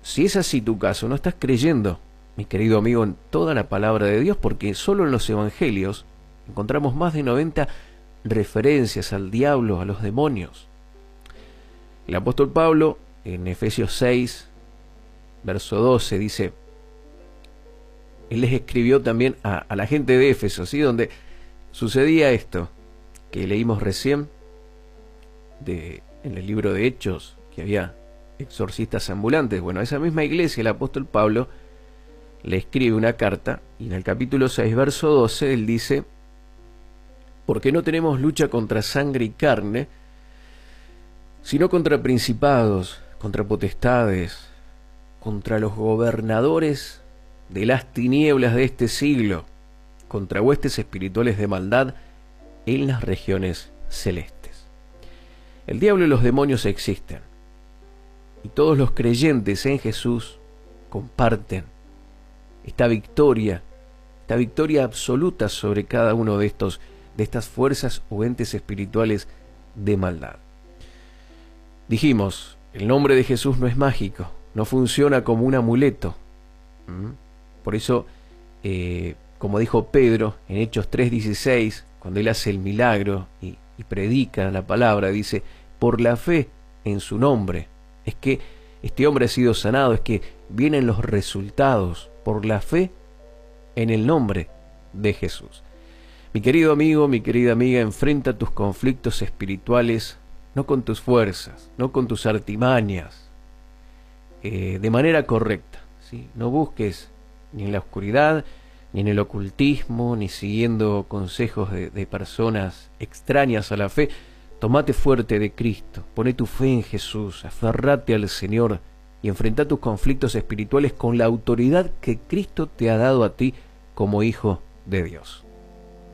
Si es así tu caso, no estás creyendo, mi querido amigo, en toda la palabra de Dios, porque solo en los evangelios encontramos más de 90 referencias al diablo, a los demonios. El apóstol Pablo, en Efesios 6, verso 12, dice, él les escribió también a la gente de Éfeso, ¿sí? Donde sucedía esto que leímos recién en el libro de Hechos, que había exorcistas ambulantes. Bueno, a esa misma iglesia el apóstol Pablo le escribe una carta, y en el capítulo 6, verso 12, él dice, porque no tenemos lucha contra sangre y carne, sino contra principados, contra potestades, contra los gobernadores de las tinieblas de este siglo, contra huestes espirituales de maldad en las regiones celestes. El diablo y los demonios existen, y todos los creyentes en Jesús comparten esta victoria absoluta sobre cada uno de estas fuerzas o entes espirituales de maldad. Dijimos, el nombre de Jesús no es mágico, no funciona como un amuleto. Por eso, como dijo Pedro en Hechos 3:16, cuando él hace el milagro y predica la palabra, dice, por la fe en su nombre, es que este hombre ha sido sanado, es que vienen los resultados por la fe en el nombre de Jesús. Mi querido amigo, mi querida amiga, enfrenta tus conflictos espirituales no con tus fuerzas, no con tus artimañas, de manera correcta, ¿sí? No busques ni en la oscuridad, ni en el ocultismo, ni siguiendo consejos de personas extrañas a la fe. Tomate fuerte de Cristo, pone tu fe en Jesús, aferrate al Señor y enfrenta tus conflictos espirituales con la autoridad que Cristo te ha dado a ti como hijo de Dios.